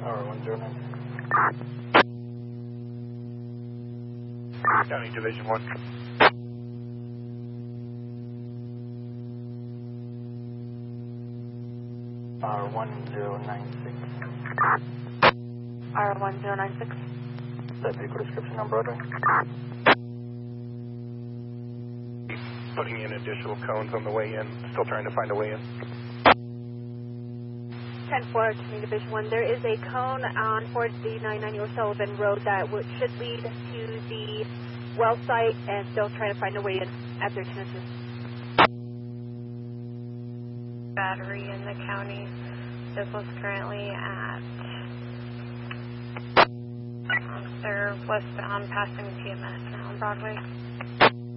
County Division 1. R1096. R1096. That vehicle description on Broadway. Putting in additional cones on the way in. Still trying to find a way in. 10-4, County Division 1. There is a cone on 4D990 O'Sullivan Road that should lead to the well site, and still trying to find a way in at their Genesis. Battery in the county. Vehicle's currently at they're westbound passing TMS now on Broadway.